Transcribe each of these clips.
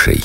Слушай.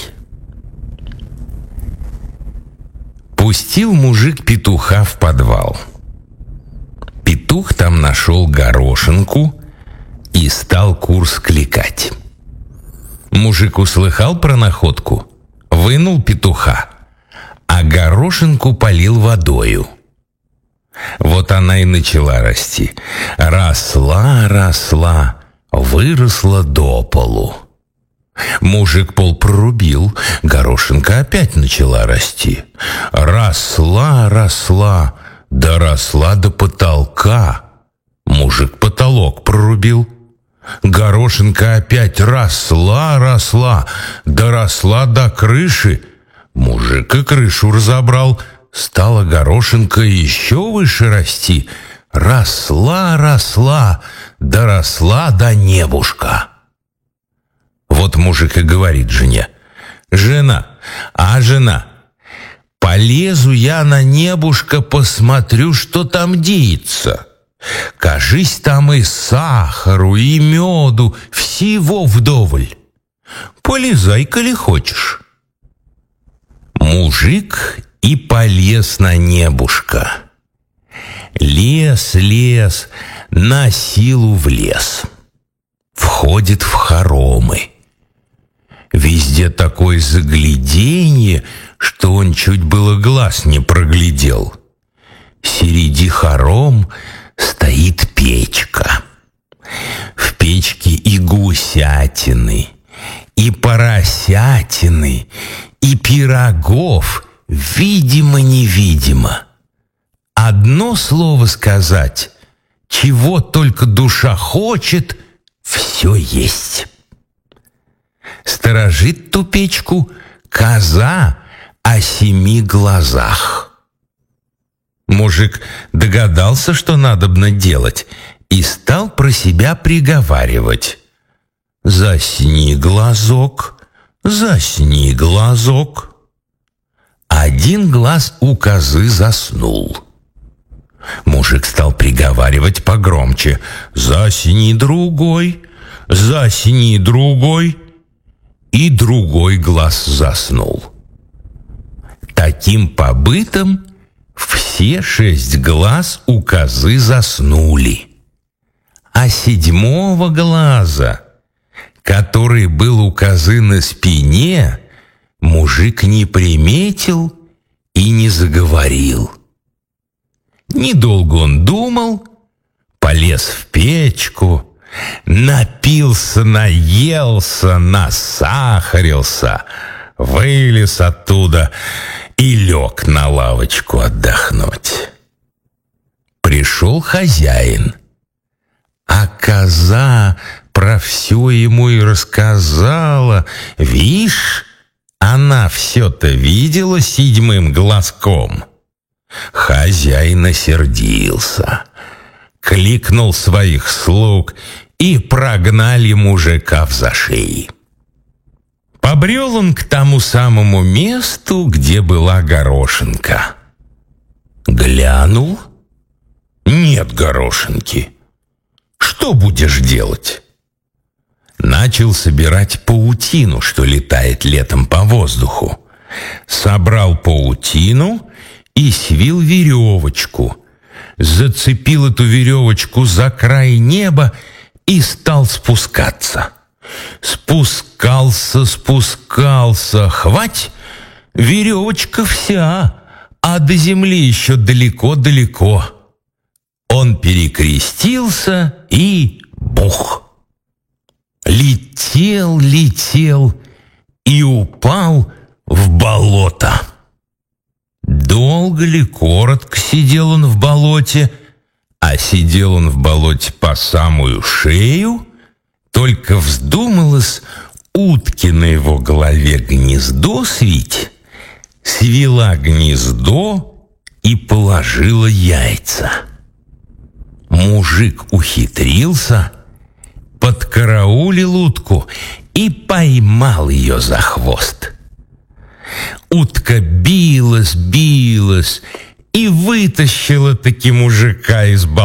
Пустил мужик петуха в подвал. Петух там нашел горошинку и стал курс кликать. Мужик услыхал про находку, вынул петуха, а горошинку полил водою. Вот она и начала расти. Росла, росла, выросла до полу. Мужик пол прорубил, горошинка опять начала расти. Росла, росла, доросла до потолка. Мужик потолок прорубил. Горошинка опять росла, росла, доросла до крыши. Мужик и крышу разобрал. Стала горошинка еще выше расти. Росла, росла, доросла до небушка. Вот мужик и говорит жене: «Жена, жена, полезу я на небушка, посмотрю, что там деется. Кажись, там и сахару, и меду, всего вдоволь. Полезай, коли хочешь». Мужик и полез на небушка. Лез, лез, на силу влез. Входит в хоромы. Везде такое загляденье, что он чуть было глаз не проглядел. Среди хором стоит печка. В печке и гусятины, и поросятины, и пирогов, видимо-невидимо. Одно слово сказать, чего только душа хочет, все есть. Сторожит ту печку коза о 7 глазах. Мужик догадался, что надобно делать, и стал про себя приговаривать: «Засни, глазок, засни, глазок». Один глаз у козы заснул. Мужик стал приговаривать погромче: «Засни, другой, засни, другой». И другой глаз заснул. Таким побытом все 6 глаз у козы заснули. А 7-го глаза, который был у козы на спине, мужик не приметил и не заговорил. Недолго он думал, полез в печку, напился, наелся, насахарился, вылез оттуда и лег на лавочку отдохнуть. Пришел хозяин, а коза про все ему и рассказала. Вишь, она все-то видела 7-м глазком. Хозяин осердился, кликнул своих слуг, и прогнали мужика в зашей. Побрел он к тому самому месту, где была горошинка. Глянул — нет горошинки. Что будешь делать? Начал собирать паутину, что летает летом по воздуху. Собрал паутину и свил веревочку. Зацепил эту веревочку за край неба и стал спускаться. Спускался, спускался, хвать, веревочка вся, а до земли еще далеко-далеко. Он перекрестился и бух! Летел, летел и упал в болото. Долго ли, коротко сидел он в болоте, а сидел он в болоте по самую шею, только вздумалось утке на его голове гнездо свить, свила гнездо и положила яйца. Мужик ухитрился, подкараулил утку и поймал ее за хвост. Утка билась, билась и вытащила таки мужика из болота.